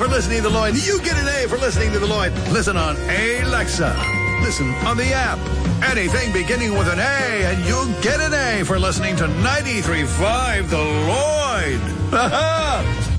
for listening to The Lloyd. You get an A for listening to The Lloyd. Listen on Alexa. Listen on the app. Anything beginning with an A, and you'll get an A for listening to 93.5 The Lloyd. Ha-ha!